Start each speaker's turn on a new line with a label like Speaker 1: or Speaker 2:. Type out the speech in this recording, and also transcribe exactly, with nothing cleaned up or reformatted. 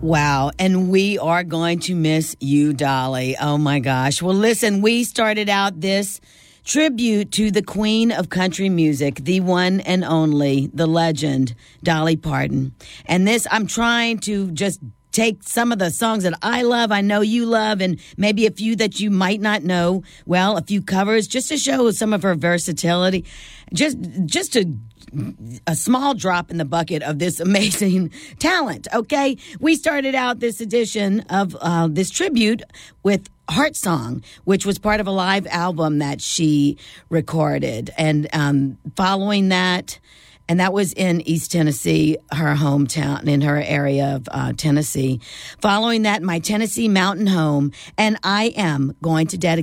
Speaker 1: Wow. And we are going to miss you, Dolly. Oh, my gosh. Well, listen, we started out this tribute to the queen of country music, the one and only, the legend, Dolly Parton. And this, I'm trying to just take some of the songs that I love, I know you love, and maybe a few that you might not know. Well, a few covers just to show some of her versatility. Just, just to a small drop in the bucket of this amazing talent, okay? We started out this edition of uh, this tribute with Heart Song, which was part of a live album that she recorded. And um, following that, and that was in East Tennessee, her hometown, in her area of uh, Tennessee. Following that, My Tennessee Mountain Home, and I am going to dedicate